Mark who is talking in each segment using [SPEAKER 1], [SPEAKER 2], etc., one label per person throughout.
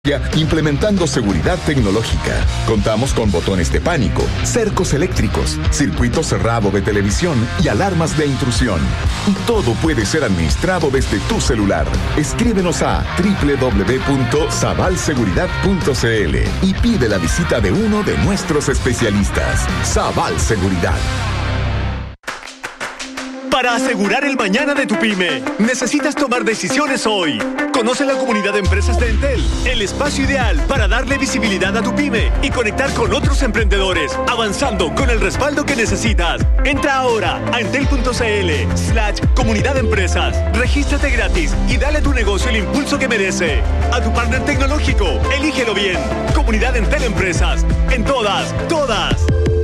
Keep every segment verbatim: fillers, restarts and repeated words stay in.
[SPEAKER 1] Implementando seguridad tecnológica. Contamos con botones de pánico, cercos eléctricos, circuito cerrado de televisión y alarmas de intrusión. Y todo puede ser administrado desde tu celular. Escríbenos a doble u doble u doble u punto sabal seguridad punto c l y pide la visita de uno de nuestros especialistas. Sabal Seguridad.
[SPEAKER 2] Para asegurar el mañana de tu pyme, necesitas tomar decisiones hoy. Conoce la comunidad de empresas de Entel, el espacio ideal para darle visibilidad a tu pyme y conectar con otros emprendedores, avanzando con el respaldo que necesitas. Entra ahora a entel.cl slash comunidad de empresas. Regístrate gratis y dale a tu negocio el impulso que merece. A tu partner tecnológico, elígelo bien. Comunidad Entel Empresas. En todas, todas.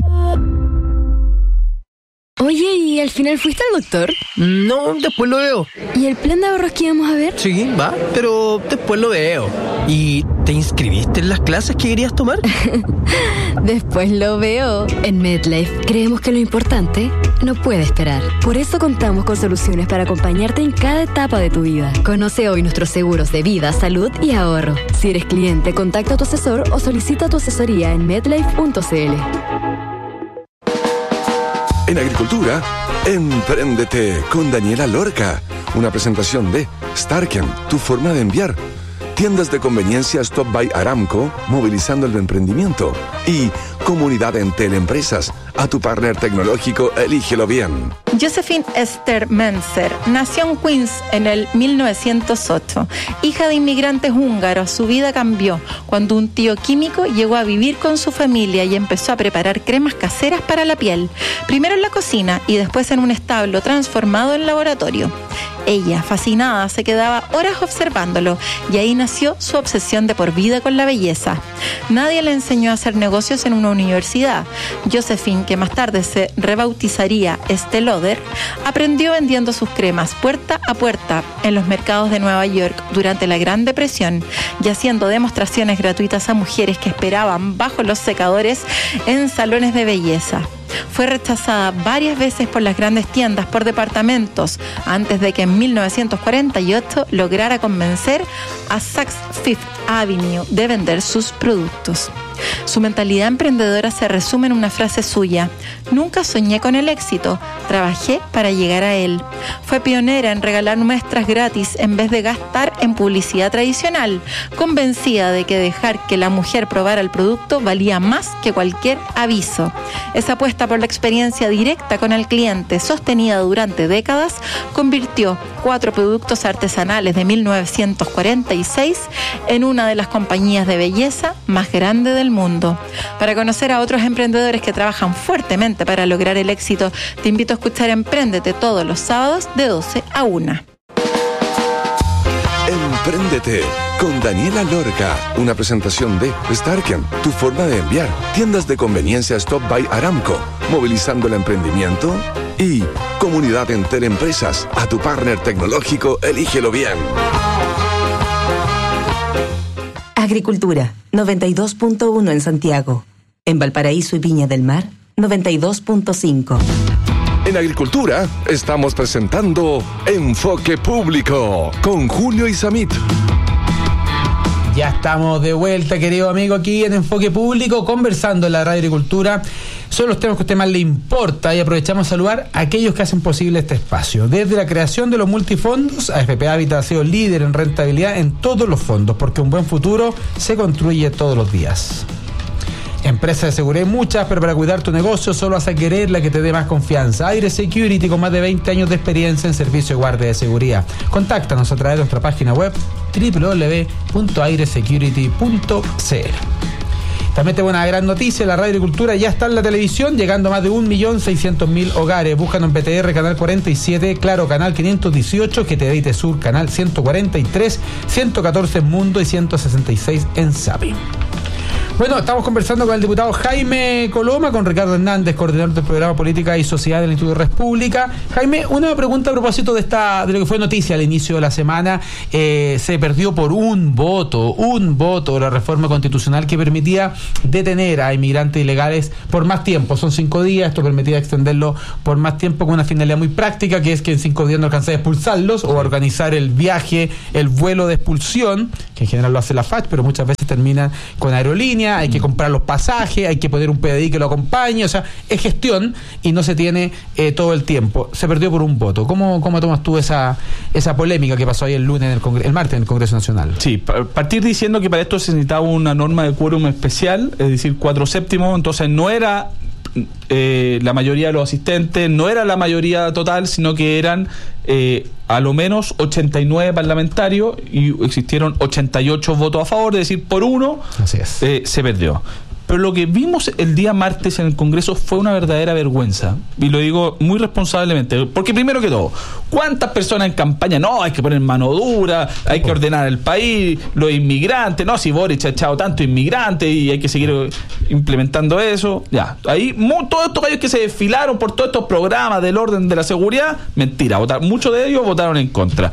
[SPEAKER 3] Oye, ¿y al final fuiste al doctor?
[SPEAKER 4] No, después lo veo.
[SPEAKER 3] ¿Y el plan de ahorros que íbamos a ver?
[SPEAKER 4] Sí, va, pero después lo veo. ¿Y te inscribiste en las clases que querías tomar?
[SPEAKER 3] Después lo veo. En MedLife creemos que lo importante no puede esperar. Por eso contamos con soluciones para acompañarte en cada etapa de tu vida. Conoce hoy nuestros seguros de vida, salud y ahorro. Si eres cliente, contacta a tu asesor o solicita tu asesoría en medlife punto c l.
[SPEAKER 5] En Agricultura, Empréndete con Daniela Lorca. Una presentación de Starken, tu forma de enviar. Tiendas de conveniencia Stop by Aramco, movilizando el emprendimiento. Y Comunidad Entel Empresas. A tu partner tecnológico, elígelo bien.
[SPEAKER 6] Josephine Esther Menzer nació en Queens en el mil novecientos ocho. Hija de inmigrantes húngaros, su vida cambió cuando un tío químico llegó a vivir con su familia y empezó a preparar cremas caseras para la piel. Primero en la cocina y después en un establo transformado en laboratorio. Ella, fascinada, se quedaba horas observándolo y ahí nació su obsesión de por vida con la belleza. Nadie le enseñó a hacer negocios en una universidad. Josephine, que más tarde se rebautizaría Estée Lauder, aprendió vendiendo sus cremas puerta a puerta en los mercados de Nueva York durante la Gran Depresión y haciendo demostraciones gratuitas a mujeres que esperaban bajo los secadores en salones de belleza. Fue rechazada varias veces por las grandes tiendas por departamentos antes de que en mil novecientos cuarenta y ocho lograra convencer a Saks Fifth Avenue de vender sus productos. Su mentalidad emprendedora se resume en una frase suya: nunca soñé con el éxito, trabajé para llegar a él. Fue pionera en regalar muestras gratis en vez de gastar en publicidad tradicional, convencida de que dejar que la mujer probara el producto valía más que cualquier aviso. Esa apuesta por la experiencia directa con el cliente, sostenida durante décadas, convirtió cuatro productos artesanales de mil novecientos cuarenta y seis en una de las compañías de belleza más grandes del mundo. Para conocer a otros emprendedores que trabajan fuertemente para lograr el éxito, te invito a escuchar Empréndete todos los sábados de doce a una.
[SPEAKER 5] Empréndete con Daniela Lorca. Una presentación de Starken, tu forma de enviar. Tiendas de conveniencia Stop by Aramco, movilizando el emprendimiento. Y Comunidad Entel Empresas. A tu partner tecnológico, elígelo bien.
[SPEAKER 7] Agricultura, noventa y dos punto uno en Santiago. En Valparaíso y Viña del Mar, noventa y dos punto cinco.
[SPEAKER 5] En Agricultura estamos presentando Enfoque Público con Julio Isamit.
[SPEAKER 8] Ya estamos de vuelta, querido amigo, aquí en Enfoque Público, conversando en la Radio Agricultura sobre los temas que a usted más le importa, y aprovechamos a saludar a aquellos que hacen posible este espacio. Desde la creación de los multifondos, A F P Habitat ha sido líder en rentabilidad en todos los fondos, porque un buen futuro se construye todos los días. Empresas de seguridad hay muchas, pero para cuidar tu negocio solo vas a querer la que te dé más confianza. Aire Security, con más de veinte años de experiencia en servicio de guardia de seguridad. Contáctanos a través de nuestra página web doble u doble u doble u punto aire security punto c l. También tengo una gran noticia: la Radio Agricultura ya está en la televisión, llegando a más de un millón seiscientos mil hogares. Búscanos en P T R, Canal cuarenta y siete, Claro, Canal quinientos dieciocho, G T V y T-Sur, Canal ciento cuarenta y tres, ciento catorce en Mundo y ciento sesenta y seis en Zapping. Bueno, estamos conversando con el diputado Jaime Coloma, con Ricardo Hernández, coordinador del programa Política y Sociedad del Instituto Res Pública. Jaime, una pregunta a propósito de esta de lo que fue noticia al inicio de la semana. Eh, se perdió por un voto, un voto la reforma constitucional que permitía detener a inmigrantes ilegales por más tiempo. Son cinco días, esto permitía extenderlo por más tiempo con una finalidad muy práctica, que es que en cinco días no alcanza a expulsarlos o a organizar el viaje, el vuelo de expulsión, que en general lo hace la F A C, pero muchas veces terminan con aerolíneas. Hay que comprar los pasajes, hay que poner un P D I que lo acompañe, o sea, es gestión y no se tiene eh, todo el tiempo. Se perdió por un voto. ¿Cómo, cómo tomas tú esa esa polémica que pasó ahí el lunes, en el, Congre- el martes en el Congreso Nacional?
[SPEAKER 9] Sí, partir diciendo que para esto se necesitaba una norma de quórum especial, es decir, cuatro séptimos, entonces no era eh, la mayoría de los asistentes, no era la mayoría total, sino que eran eh, a lo menos ochenta y nueve parlamentarios y existieron ochenta y ocho votos a favor, es decir, por uno. Así es. Eh, se perdió. Pero lo que vimos el día martes en el Congreso fue una verdadera vergüenza. Y lo digo muy responsablemente. Porque primero que todo, ¿cuántas personas en campaña? No, hay que poner mano dura, hay que ordenar el país, los inmigrantes. No, si Boric ha echado tanto inmigrantes y hay que seguir implementando eso. Ya, ahí mu- todos estos gallos que se desfilaron por todos estos programas del orden de la seguridad, mentira. Votar, muchos de ellos votaron en contra.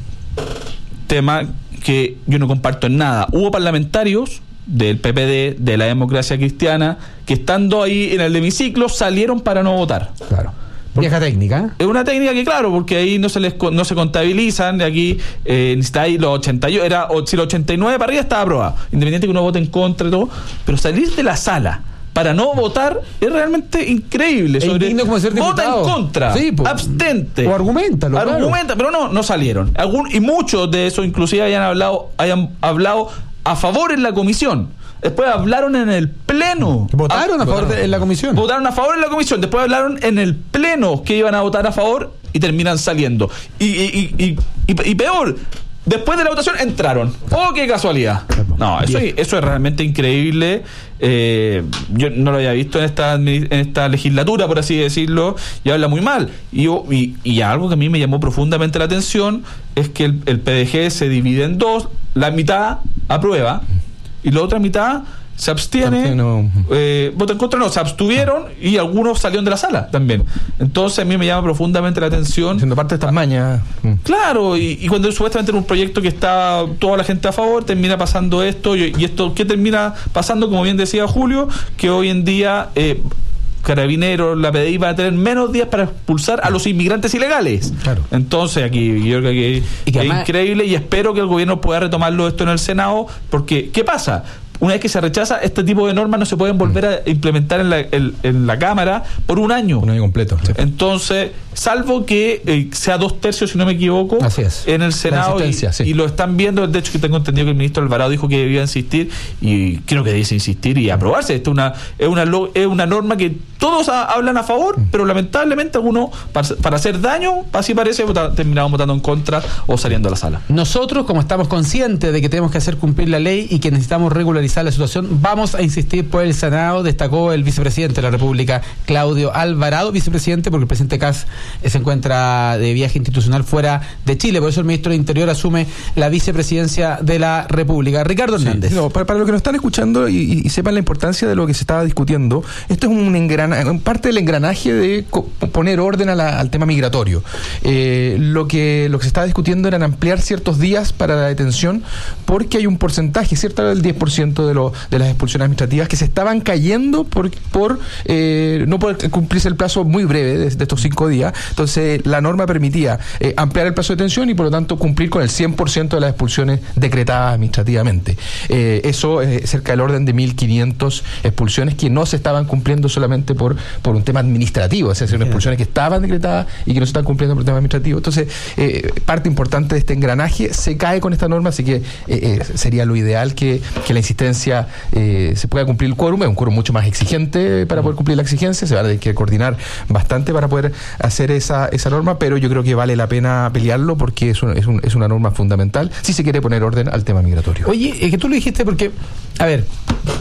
[SPEAKER 9] Tema que yo no comparto en nada. Hubo parlamentarios del P P D, de la Democracia Cristiana, que estando ahí en el hemiciclo salieron para no votar.
[SPEAKER 8] Claro. Vieja técnica.
[SPEAKER 9] Es una técnica que, claro, porque ahí no se les no se contabilizan, de aquí eh, está ahí los ochenta y ocho, era, si los ochenta y nueve para arriba estaba aprobado, independiente que uno vote en contra y todo, pero salir de la sala para no votar es realmente increíble. Sobre,
[SPEAKER 8] como ser
[SPEAKER 9] vota en contra,
[SPEAKER 8] sí, pues,
[SPEAKER 9] abstente.
[SPEAKER 8] O argumentalo.
[SPEAKER 9] Argumenta, claro. Pero no, no salieron. Algún, y muchos de esos inclusive hayan hablado, hayan hablado a favor en la comisión. Después hablaron en el pleno.
[SPEAKER 8] ¿Votaron a, a favor
[SPEAKER 9] votaron,
[SPEAKER 8] de, en la comisión?
[SPEAKER 9] Votaron a favor en la comisión. Después hablaron en el pleno que iban a votar a favor y terminan saliendo. Y, y, y, y, y, y peor, después de la votación entraron. ¡Oh, qué casualidad! No, eso, eso es realmente increíble. Eh, yo no lo había visto en esta en esta legislatura, por así decirlo, y habla muy mal. Y, y, y algo que a mí me llamó profundamente la atención es que el, el P D G se divide en dos. La mitad aprueba y la otra mitad se abstiene, no. eh, vota en contra, no, se abstuvieron y algunos salieron de la sala también. Entonces a mí me llama profundamente la atención.
[SPEAKER 4] Siendo parte de estas mañas.
[SPEAKER 9] Claro, y, y cuando supuestamente era un proyecto que está toda la gente a favor, termina pasando esto, y, y esto, ¿qué termina pasando? Como bien decía Julio, que hoy en día eh, Carabineros, la P D I va a tener menos días para expulsar a los inmigrantes ilegales. Claro. Entonces aquí yo creo que, y que es además, increíble, y espero que el gobierno pueda retomarlo esto en el Senado, porque ¿qué pasa? Una vez que se rechaza, este tipo de normas no se pueden volver a implementar en la, en, en la Cámara por un año.
[SPEAKER 4] Un año completo. Sí.
[SPEAKER 9] Entonces, salvo que eh, sea dos tercios, si no me equivoco,
[SPEAKER 4] así es,
[SPEAKER 9] en el Senado, y, sí. y lo están viendo. De hecho, que tengo entendido que el ministro Alvarado dijo que debía insistir, y creo que debe insistir y aprobarse. Esto es una, es una, es una norma que todos a, hablan a favor, pero lamentablemente algunos, para, para hacer daño, así parece, vota, terminaron votando en contra o saliendo a la sala.
[SPEAKER 8] Nosotros, como estamos conscientes de que tenemos que hacer cumplir la ley y que necesitamos regularizar la situación, vamos a insistir por el Senado, destacó el vicepresidente de la República, Claudio Alvarado, vicepresidente, porque el presidente Kast se encuentra de viaje institucional fuera de Chile, por eso el ministro del Interior asume la vicepresidencia de la República. Ricardo Hernández.
[SPEAKER 4] Sí, no, para, para los que nos están escuchando y, y, y sepan la importancia de lo que se estaba discutiendo, esto es un engranaje, parte del engranaje de co- poner orden a la, al tema migratorio. Eh, lo que lo que se estaba discutiendo era ampliar ciertos días para la detención, porque hay un porcentaje, cierto, del diez por ciento de, lo, de las expulsiones administrativas que se estaban cayendo por, por eh, no poder cumplirse el plazo muy breve de, de estos cinco días. Entonces la norma permitía eh, ampliar el plazo de detención y por lo tanto cumplir con el cien por ciento de las expulsiones decretadas administrativamente. Eh, eso es cerca del orden de mil quinientas expulsiones que no se estaban cumpliendo solamente por, por un tema administrativo, o sea, son expulsiones que estaban decretadas y que no se están cumpliendo por tema administrativo. Entonces, eh, parte importante de este engranaje se cae con esta norma, así que eh, eh, sería lo ideal que, que la insistencia eh, se pueda cumplir el quórum, es un quórum mucho más exigente para poder cumplir la exigencia, se va a tener que coordinar bastante para poder hacer esa, esa norma, pero yo creo que vale la pena pelearlo porque es, un, es, un, es una norma fundamental si se quiere poner orden al tema migratorio.
[SPEAKER 8] Oye, es que tú lo dijiste porque, a ver,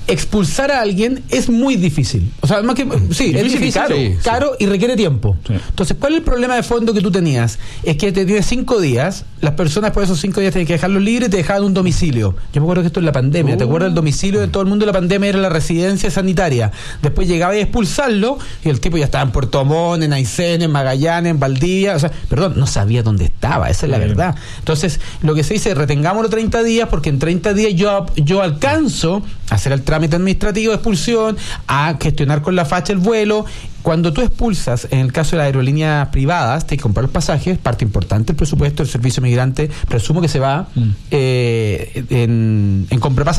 [SPEAKER 8] expulsar a alguien es muy difícil. O sea, más que sí, es difícil,
[SPEAKER 9] y caro.
[SPEAKER 8] sí, caro y requiere tiempo.
[SPEAKER 9] Sí.
[SPEAKER 8] Entonces, ¿cuál es el problema de fondo que tú tenías? Es que te tienes cinco días, las personas por esos cinco días tienen que dejarlos libres y te dejaban un domicilio. Yo me acuerdo que esto es la pandemia.
[SPEAKER 9] Uh.
[SPEAKER 8] ¿Te acuerdas? El domicilio de todo el mundo de la pandemia era la residencia sanitaria. Después llegaba a expulsarlo y el tipo ya estaba en Puerto Montt, en Aysén, en Magallanes, en Valdivia. O sea, perdón, no sabía dónde estaba. Esa es la
[SPEAKER 9] Bien.
[SPEAKER 8] verdad. Entonces, lo que se dice, retengámoslo treinta días porque en treinta días yo, yo alcanzo a hacer el trámite administrativo de expulsión, a gestionar con la facha el vuelo. Cuando tú expulsas, en el caso de las aerolíneas privadas, te hay que comprar los pasajes, parte importante del presupuesto del servicio migrante, presumo que se va mm. eh, en, en compra